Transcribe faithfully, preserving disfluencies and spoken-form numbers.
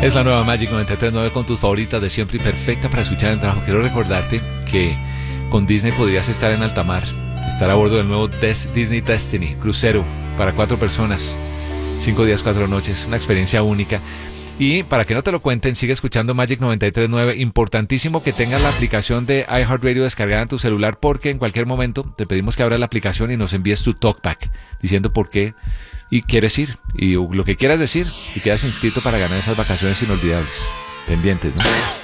Es la nueva Magic noventa y tres punto nueve con tus favoritas de siempre y perfecta para escuchar en el trabajo. Quiero recordarte que con Disney podrías estar en alta mar, estar a bordo del nuevo Des- Disney Destiny, crucero para cuatro personas, cinco días, cuatro noches, una experiencia única. Y para que no te lo cuenten, sigue escuchando Magic noventa y tres punto nueve. Importantísimo que tengas la aplicación de iHeartRadio descargada en tu celular, porque en cualquier momento te pedimos que abras la aplicación y nos envíes tu talkback diciendo por qué y quieres ir y lo que quieras decir, y quedas inscrito para ganar esas vacaciones inolvidables. Pendientes, ¿no?